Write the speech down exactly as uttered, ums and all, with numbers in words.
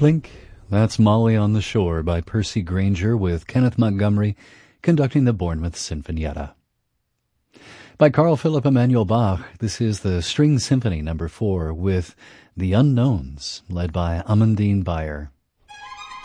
Blink, that's Molly on the Shore by Percy Grainger with Kenneth Montgomery conducting the Bournemouth Sinfonietta. By Carl Philipp Emanuel Bach, this is the String Symphony number four with The Unknowns, led by Amandine Bayer.